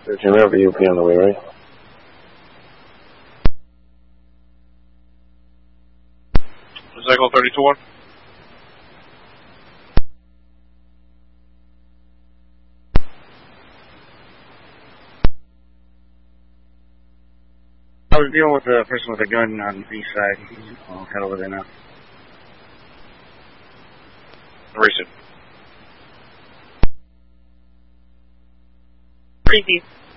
13, we have a UP on the way, right? Cycle 32-1. I was dealing with a person with a gun on the east side. I'll head over there now. Recent. Creepy.